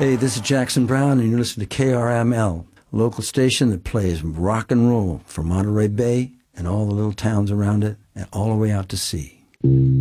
Hey, this is Jackson Brown, and you're listening to KRML, a local station that plays rock and roll from Monterey Bay and all the little towns around it, and all the way out to sea.